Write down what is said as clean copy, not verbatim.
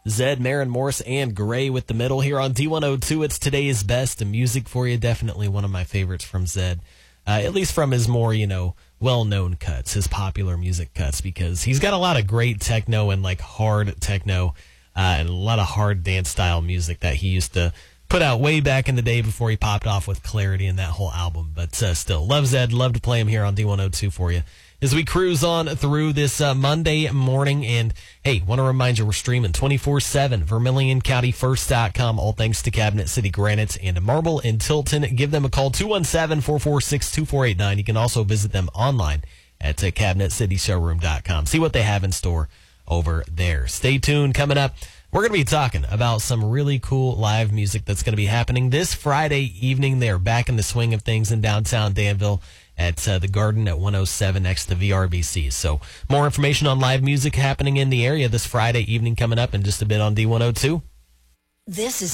Zed, Maren Morse, and Gray with the middle here on D102. It's today's best music for you. Definitely one of my favorites from Zed, at least from his more, well-known cuts, his popular music cuts, because he's got a lot of great techno and hard techno and a lot of hard dance style music that he used to put out way back in the day before he popped off with Clarity and that whole album. But still, love Zed, love to play him here on D102 for you as we cruise on through this Monday morning. And hey, want to remind you, we're streaming 24/7, VermilionCountyFirst.com, all thanks to Cabinet City Granite and Marble in Tilton. Give them a call, 217-446-2489. You can also visit them online at CabinetCityShowroom.com. See what they have in store over there. Stay tuned. Coming up, we're going to be talking about some really cool live music that's going to be happening this Friday evening. They're back in the swing of things in downtown Danville at the Garden at 107 next to VRBC. So more information on live music happening in the area this Friday evening coming up in just a bit on D102. This is